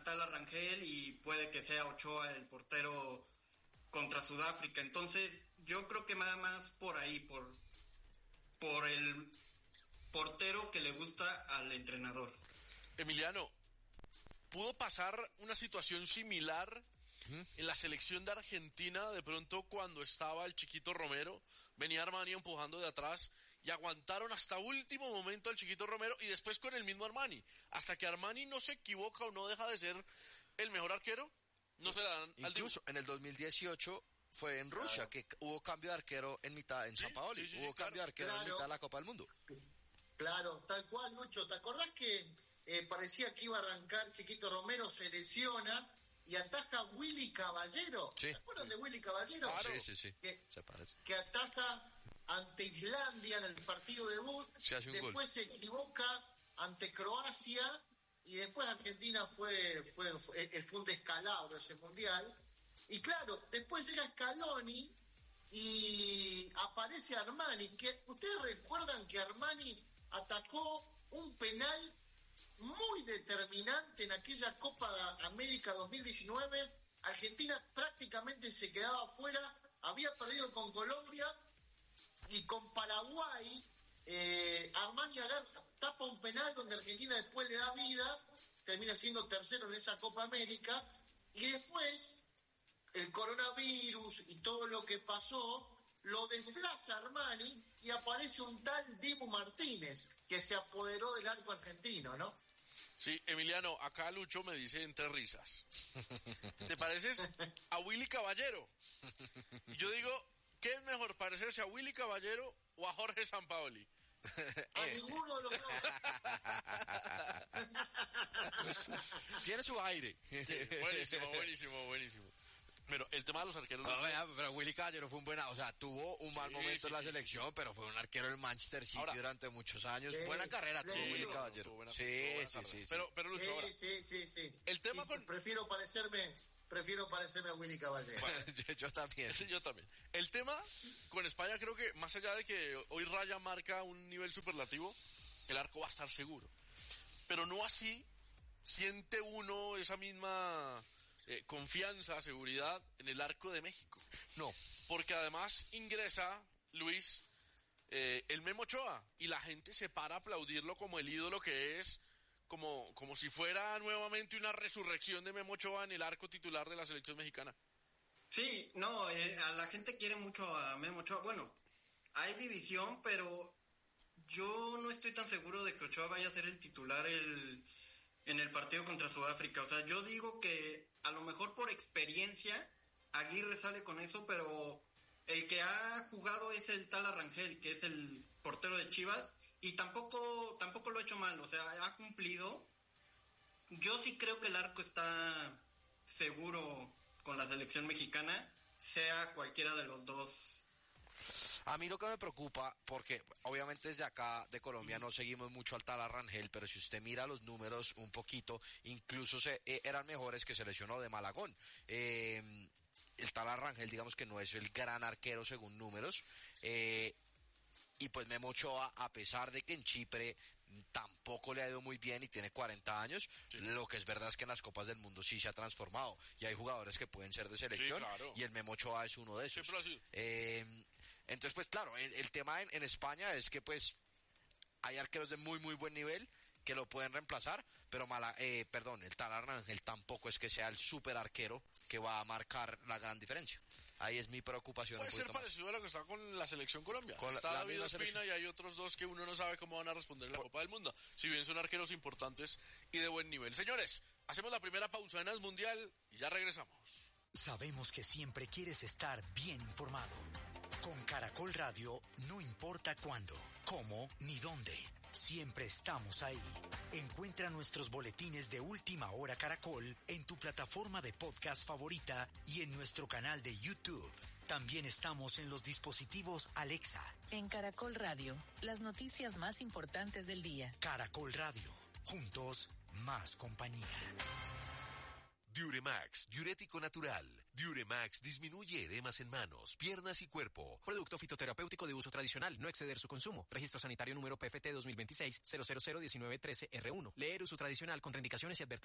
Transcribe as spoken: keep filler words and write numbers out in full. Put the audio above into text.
Tala Rangel y puede que sea Ochoa el portero contra Sudáfrica. Entonces yo creo que nada más por ahí, por, por el portero que le gusta al entrenador. Emiliano, ¿pudo pasar una situación similar en la selección de Argentina de pronto cuando estaba el Chiquito Romero? Venía Armani empujando de atrás y aguantaron hasta último momento al Chiquito Romero y después con el mismo Armani, hasta que Armani no se equivoca o no deja de ser el mejor arquero, no se la dan al Incluso en el dos mil dieciocho fue en Rusia, claro, que hubo cambio de arquero en mitad, en sí, San Paoli, sí, sí, hubo sí, cambio claro. de arquero claro. en mitad de la Copa del Mundo. Claro, tal cual, Lucho. ¿Te acordás que eh, parecía que iba a arrancar Chiquito Romero, se lesiona y ataja Willy Caballero? Sí. ¿Se acuerdan de Willy Caballero? Claro. Sí, sí, sí. Que, se parece. Que ataja ante Islandia en el partido debut, se hace un después gol. Se equivoca ante Croacia y después Argentina fue, fue, fue, fue un descalabro ese mundial. Y claro, después llega Scaloni y aparece Armani, que ustedes recuerdan que Armani atacó un penal muy determinante en aquella Copa América dos mil diecinueve. Argentina prácticamente se quedaba fuera, había perdido con Colombia y con Paraguay. eh, Armani agarra, tapa un penal donde Argentina después le da vida, termina siendo tercero en esa Copa América, y después el coronavirus y todo lo que pasó lo desplaza Armani y aparece un tal Dibu Martínez que se apoderó del arco argentino, ¿no? Sí, Emiliano, acá Lucho me dice entre risas, ¿te pareces a Willy Caballero? Y yo digo, ¿qué es mejor, parecerse a Willy Caballero o a Jorge Sampaoli? A ninguno de los dos. Tiene su aire. Sí, buenísimo, buenísimo, buenísimo. Pero el tema de los arqueros... No, vea, pero Willy Caballero fue un buen... O sea, tuvo un mal sí, momento sí, en la sí, selección, sí. pero fue un arquero del Manchester City ahora, durante muchos años. Sí, buena carrera tuvo Willy Caballero. Buena, sí, buena sí, sí, sí. Pero, pero Lucho, sí, ahora... Sí, sí, sí. El tema sí, con... Prefiero parecerme... Prefiero parecerme a Willy Caballero. Bueno, yo, yo también. Sí, yo también. El tema con España, creo que más allá de que hoy Raya marca un nivel superlativo, el arco va a estar seguro. Pero no así siente uno esa misma eh, confianza, seguridad en el arco de México. No. Porque además ingresa, Luis, eh, el Memo Ochoa, y la gente se para a aplaudirlo como el ídolo que es, como, como si fuera nuevamente una resurrección de Memo Ochoa en el arco titular de la selección mexicana. Sí, no, eh, a la gente quiere mucho a Memo Ochoa. Bueno, hay división, pero yo no estoy tan seguro de que Ochoa vaya a ser el titular el, en el partido contra Sudáfrica. O sea, yo digo que a lo mejor por experiencia Aguirre sale con eso, pero el que ha jugado es el Tala Rangel, que es el portero de Chivas, y tampoco tampoco lo ha hecho mal, o sea, ha cumplido. Yo sí creo que el arco está seguro con la selección mexicana, sea cualquiera de los dos. A mí lo que me preocupa, porque obviamente desde acá de Colombia no seguimos mucho al Tala Rangel, pero si usted mira los números un poquito, incluso se, eh, eran mejores que se lesionó de Malagón. Eh, el Tala Rangel, digamos que no es el gran arquero según números, eh, y pues Memo Ochoa, a pesar de que en Chipre tampoco le ha ido muy bien y tiene cuarenta años, sí. Lo que es verdad es que en las Copas del Mundo sí se ha transformado y hay jugadores que pueden ser de selección, sí, claro. Y el Memo Ochoa es uno de esos. Eh, entonces pues claro, el, el tema en, en España es que pues hay arqueros de muy muy buen nivel que lo pueden reemplazar, pero mala, eh, perdón, el Tala Rangel tampoco es que sea el super arquero que va a marcar la gran diferencia. Ahí es mi preocupación. Puede ser parecido a lo que está con la selección Colombia. Con está la, David Ospina selección. Y hay otros dos que uno no sabe cómo van a responder en la Por... Copa del Mundo. Si bien son arqueros importantes y de buen nivel. Señores, hacemos la primera pausa en el Mundial y ya regresamos. Sabemos que siempre quieres estar bien informado. Con Caracol Radio, no importa cuándo, cómo ni dónde. Siempre estamos ahí. Encuentra nuestros boletines de Última Hora Caracol en tu plataforma de podcast favorita y en nuestro canal de YouTube. También estamos en los dispositivos Alexa. En Caracol Radio, las noticias más importantes del día. Caracol Radio, juntos, más compañía. Diuremax, diurético natural. Diuremax disminuye edemas en manos, piernas y cuerpo. Producto fitoterapéutico de uso tradicional, no exceder su consumo. Registro sanitario número P F T dos mil veintiséis cero cero cero diecinueve trece R uno. Leer uso tradicional, contraindicaciones y advertencias.